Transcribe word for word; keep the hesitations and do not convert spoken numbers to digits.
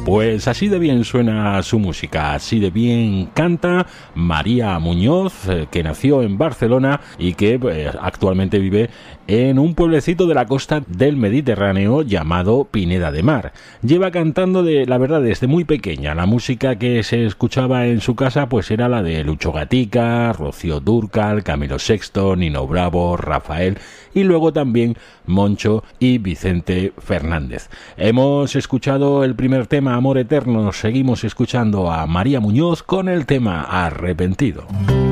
Pues así de bien suena su música, así de bien canta María Muñoz, que nació en Barcelona y que eh, actualmente vive en un pueblecito de la costa del Mediterráneo llamado Pineda de Mar. Lleva cantando, de la verdad, desde muy pequeña. La música que se escuchaba en su casa pues era la de Lucho Gatica, Rocío Dúrcal, Camilo Sexto, Nino Bravo, Rafael y luego también Moncho y Vicente Fernández. Hemos escuchado el primer tema, Amor Eterno. Seguimos escuchando a María Muñoz con el tema Arrepentido.